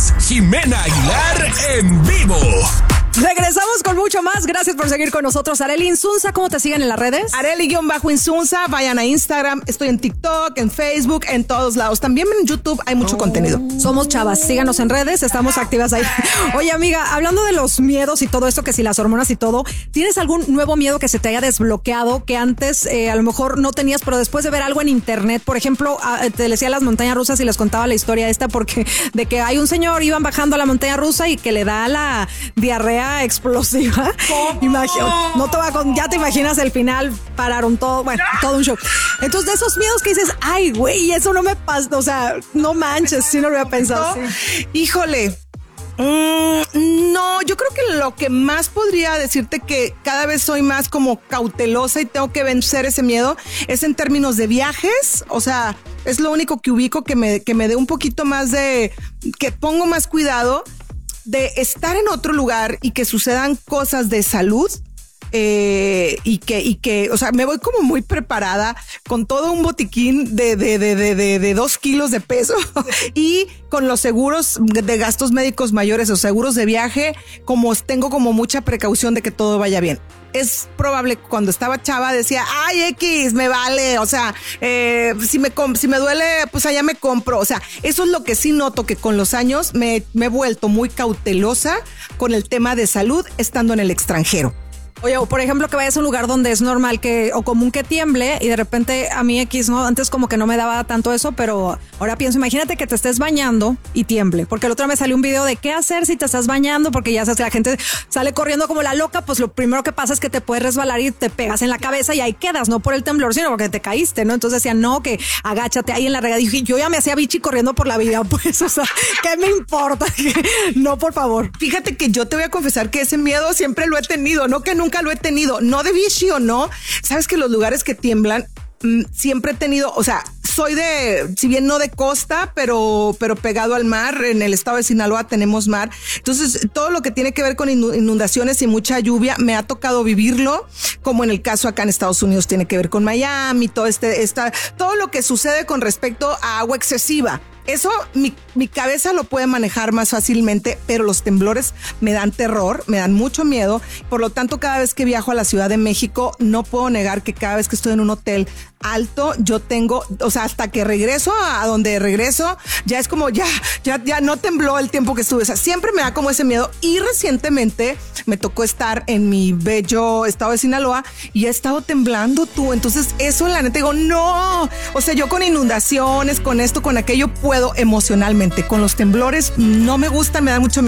es Jimena Aguilar en vivo. Regresamos con mucho más. Gracias por seguir con nosotros. Arely Insunza, ¿cómo te siguen en las redes? Arely-Insunza, vayan a Instagram, estoy en TikTok, en Facebook, en todos lados. También en YouTube hay mucho contenido. Somos chavas, síganos en redes, estamos activas ahí. Oye, amiga, hablando de los miedos y todo esto, que si las hormonas y todo, ¿tienes algún nuevo miedo que se te haya desbloqueado que antes a lo mejor no tenías, pero después de ver algo en internet? Por ejemplo, te decía las montañas rusas y les contaba la historia esta porque de que hay un señor, iban bajando a la montaña rusa y que le da la diarrea explosiva. No te va con, ya te imaginas el final, pararon todo, bueno, todo un show. Entonces, de esos miedos que dices, ay, güey, eso no me pasa, o sea, no manches, sí no lo había pensado. Sí. Híjole. No, yo creo que lo que más podría decirte que cada vez soy más como cautelosa y tengo que vencer ese miedo es en términos de viajes. O sea, es lo único que ubico que me dé un poquito más de, que pongo más cuidado de estar en otro lugar y que sucedan cosas de salud. Y que, o sea, me voy como muy preparada con todo un botiquín de 2 kilos de peso y con los seguros de gastos médicos mayores o seguros de viaje, como tengo como mucha precaución de que todo vaya bien. Es probable que cuando estaba chava decía, ay, X, me vale, o sea, si me duele, pues allá me compro. O sea, eso es lo que sí noto, que con los años me he vuelto muy cautelosa con el tema de salud estando en el extranjero. Oye, o por ejemplo que vayas a un lugar donde es normal que o común que tiemble y de repente a mí X, ¿no? Antes como que no me daba tanto eso, pero ahora pienso, imagínate que te estés bañando y tiemble, porque el otro día me salió un video de qué hacer si te estás bañando, porque ya sabes que la gente sale corriendo como la loca, pues lo primero que pasa es que te puedes resbalar y te pegas en la cabeza y ahí quedas, no por el temblor, sino porque te caíste, ¿no? Entonces decían, no, que agáchate ahí en la regadera. Y yo ya me hacía bichi corriendo por la vida, pues, o sea, ¿qué me importa? No, por favor. Fíjate que yo te voy a confesar que ese miedo siempre lo he tenido, no que nunca lo he tenido, no de bici o no. Sabes que los lugares que tiemblan, siempre he tenido, o sea, soy de, si bien no de costa, pero pegado al mar. En el estado de Sinaloa tenemos mar. Entonces, todo lo que tiene que ver con inundaciones y mucha lluvia, me ha tocado vivirlo, como en el caso acá en Estados Unidos tiene que ver con Miami, todo lo que sucede con respecto a agua excesiva. Eso mi cabeza lo puede manejar más fácilmente, pero los temblores me dan terror, me dan mucho miedo. Por lo tanto, cada vez que viajo a la Ciudad de México, no puedo negar que cada vez que estoy en un hotel alto, yo tengo, o sea, hasta que regreso a donde regreso, ya es como ya no tembló el tiempo que estuve. O sea, siempre me da como ese miedo. Y recientemente me tocó estar en mi bello estado de Sinaloa y ha estado temblando tú. Entonces, eso la neta digo, no. O sea, yo con inundaciones, con esto, con aquello, puedo emocionalmente. Con los temblores no me gusta, me da mucho miedo.